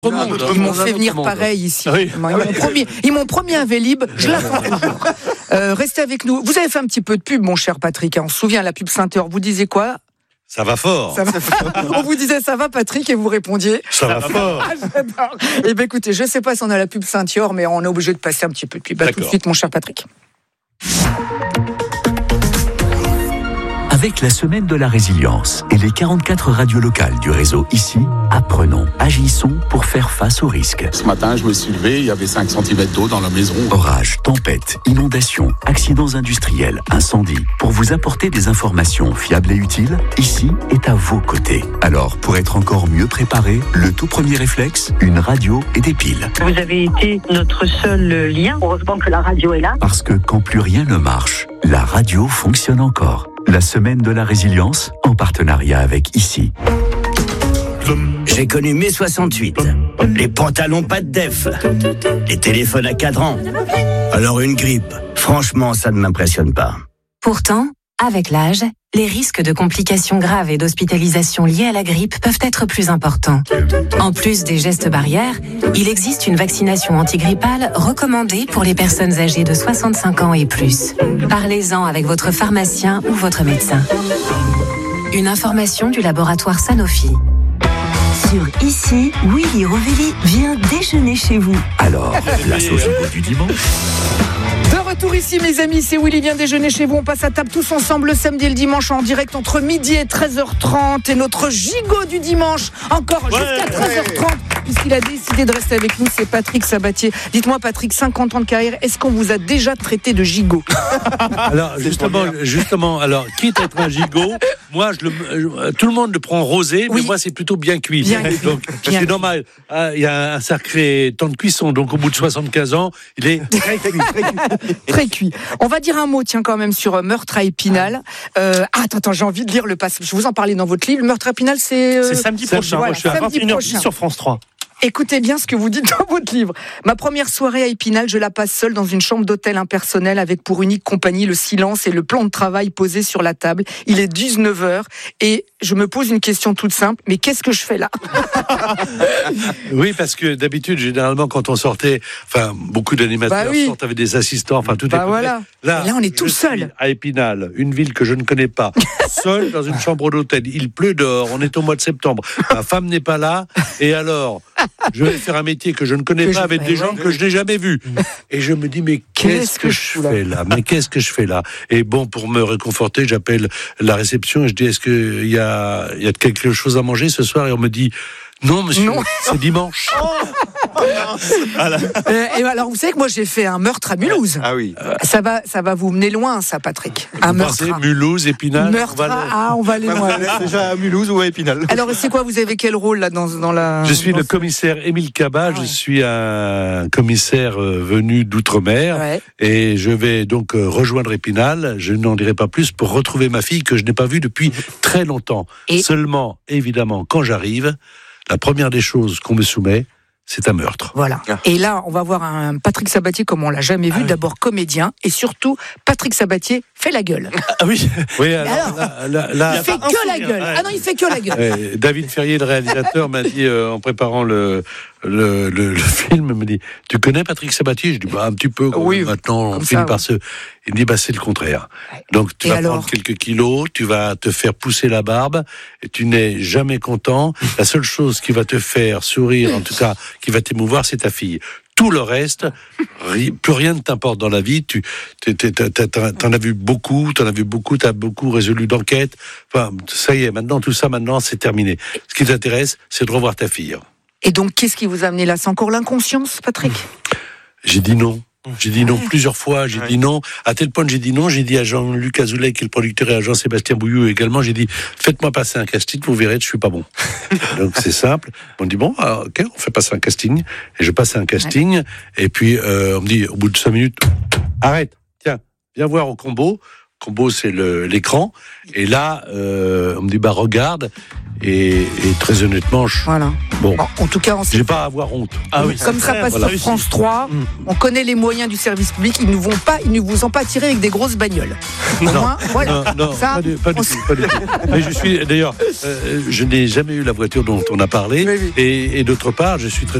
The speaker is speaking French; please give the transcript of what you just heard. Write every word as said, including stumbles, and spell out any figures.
Ils m'ont fait venir pareil ici. Oui. Ils m'ont promis, ils m'ont promis un Vélib, je l'attends toujours. Euh, restez avec nous. Vous avez fait un petit peu de pub, mon cher Patrick. On se souvient, la pub Saint-Heure, vous disiez quoi ? Ça va fort. Ça va. On vous disait ça va, Patrick, et vous répondiez ça va fort. Ah, j'adore. Eh bien, écoutez, je ne sais pas si on a la pub Saint-Heure, mais on est obligé de passer un petit peu de pub. Bah, tout de suite, mon cher Patrick. Avec la semaine de la résilience et les quarante-quatre radios locales du réseau ici, apprenons, agissons pour faire face aux risques. Ce matin, je me suis levé, il y avait cinq centimètres d'eau dans la maison. Orages, tempêtes, inondations, accidents industriels, incendies. Pour vous apporter des informations fiables et utiles, ici est à vos côtés. Alors, pour être encore mieux préparé, le tout premier réflexe, une radio et des piles. Vous avez été notre seul lien. Heureusement que la radio est là. Parce que quand plus rien ne marche, la radio fonctionne encore. La semaine de la résilience, en partenariat avec ici. J'ai connu mai soixante-huit. Les pantalons pas de def. Les téléphones à cadran. Alors une grippe, franchement, ça ne m'impressionne pas. Pourtant, avec l'âge, les risques de complications graves et d'hospitalisation liées à la grippe peuvent être plus importants. En plus des gestes barrières, il existe une vaccination antigrippale recommandée pour les personnes âgées de soixante-cinq ans et plus. Parlez-en avec votre pharmacien ou votre médecin. Une information du laboratoire Sanofi. Sur Ici, Willy Rovelli vient déjeuner chez vous. Alors, place au Gigot du dimanche. De retour ici, mes amis, c'est Willy vient déjeuner chez vous. On passe à table tous ensemble le samedi et le dimanche en direct entre midi et treize heures trente. Et notre gigot du dimanche, encore ouais, jusqu'à treize heures trente, ouais. Puisqu'il a décidé de rester avec nous, c'est Patrick Sabatier. Dites-moi, Patrick, cinquante ans de carrière, est-ce qu'on vous a déjà traité de gigot ? Alors, justement, justement, alors, quitte à être un gigot, moi, je le, tout le monde le prend rosé, mais oui. Moi, c'est plutôt bien cuit. Bien donc, bien c'est normal. Il y a un sacré temps de cuisson, donc au bout de soixante-quinze ans, il est très cuit. Très cuit. Très cuit. On va dire un mot, tiens, quand même, sur Meurtre à Épinal. Euh, ah, attends, attends, j'ai envie de lire le passage. Je vous en parlais dans votre livre. Meurtre à Épinal, c'est... Euh... C'est samedi prochain. Voilà, moi, je suis à vingt et une heures dix sur France trois. Écoutez bien ce que vous dites dans votre livre. Ma première soirée à Épinal, je la passe seule dans une chambre d'hôtel impersonnelle avec pour unique compagnie le silence et le plan de travail posé sur la table. Il est dix-neuf heures et je me pose une question toute simple. Mais qu'est-ce que je fais là ? Oui, parce que d'habitude, généralement, quand on sortait, enfin, beaucoup d'animateurs bah oui. sortent avec des assistants, enfin, tout bah est voilà. Là, là, on est tout seul. À Épinal, une ville que je ne connais pas, seul dans une chambre d'hôtel. Il pleut dehors, on est au mois de septembre. Ma femme n'est pas là. Et alors, je vais faire un métier que je ne connais que pas avec des gens ouais. que je n'ai jamais vus. Et je me dis, mais qu'est-ce, qu'est-ce que, que je fais là, là Mais qu'est-ce que je fais là Et bon, pour me réconforter, j'appelle la réception et je dis, est-ce qu'il y a, il y a quelque chose à manger ce soir ? Et on me dit, non, monsieur, non. C'est dimanche. Oh, voilà. euh, et alors, vous savez que moi, j'ai fait un meurtre à Mulhouse. Ah oui. Euh, ça va, ça va vous mener loin, ça, Patrick. Un vous meurtre. À... Mulhouse, Épinal. Meurtre. On va aller... Ah, on va aller loin. Déjà à Mulhouse ou à Épinal. Alors, c'est quoi ? Vous avez quel rôle là dans, dans la Je suis dans le ce... commissaire Émile Cabat. Ah, ouais. Je suis un commissaire euh, venu d'outre-mer ouais. Et je vais donc euh, rejoindre Épinal. Je n'en dirai pas plus pour retrouver ma fille que je n'ai pas vue depuis très longtemps. Et... Seulement, évidemment, quand j'arrive. La première des choses qu'on me soumet, c'est un meurtre. Voilà. Et là, on va voir un Patrick Sabatier comme on l'a jamais vu. Ah oui. D'abord comédien et surtout, Patrick Sabatier fait la gueule. Ah oui. Oui. Alors, alors là, là, là, il fait que la gueule. Ouais. Ah non, il fait que la gueule. Ouais, David Ferrier, le réalisateur, m'a dit euh, en préparant le le, le le film, me dit, tu connais Patrick Sabatier ? Je dis bah un petit peu. Oui. Maintenant, on ça, finit oui. par se. Il me dit bah c'est le contraire. Ouais. Donc tu et vas alors prendre quelques kilos, tu vas te faire pousser la barbe et tu n'es jamais content. La seule chose qui va te faire sourire, en tout cas, qui va t'émouvoir, c'est ta fille. Tout le reste, plus rien ne t'importe dans la vie. Tu t'en as vu beaucoup, t'en as vu beaucoup, t'as beaucoup résolu d'enquêtes. Enfin, ça y est, maintenant, tout ça, maintenant, c'est terminé. Ce qui t'intéresse, c'est de revoir ta fille. Et donc, qu'est-ce qui vous a amené là ? C'est encore l'inconscience, Patrick ? J'ai dit non. J'ai dit non plusieurs fois, j'ai ouais. dit non, à tel point que j'ai dit non, j'ai dit à Jean-Luc Azoulay, qui est le producteur, et à Jean-Sébastien Bouillou également, j'ai dit, faites-moi passer un casting, vous verrez, je suis pas bon. Donc c'est simple, on me dit, bon, alors, ok, on fait passer un casting, et je passe un casting, ouais. Et puis euh, on me dit, au bout de cinq minutes, arrête, tiens, viens voir au combo, combo c'est le, l'écran, et là, euh, on me dit, bah regarde, Et, et très honnêtement, je, voilà. bon, bon, en tout cas, on j'ai pas à avoir honte. Ah oui, comme ça passe voilà. sur France trois, mmh. on connaît les moyens du service public. Ils ne vont pas, ils ne vous ont pas tiré avec des grosses bagnoles. Au non, moins, voilà. non, non, ça, pas du, pas du tout, pas du tout. Mais je suis d'ailleurs, euh, je n'ai jamais eu la voiture dont on a parlé, oui, oui. et, et d'autre part, je suis très